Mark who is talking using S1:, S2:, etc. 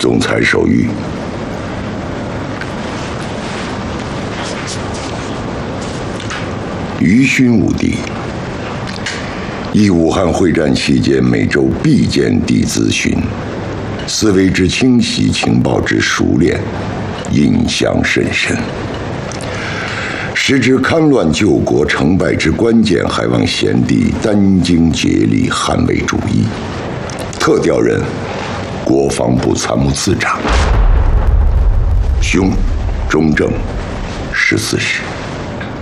S1: 总裁手谕。于勋武帝以武汉会战期间每周必见地咨询，思维之清晰，情报之熟练，印象甚深。时值戡乱救国成败之关键，还望贤弟殚精竭力捍卫主义。特调任国防部参谋次长，兄，中正14时。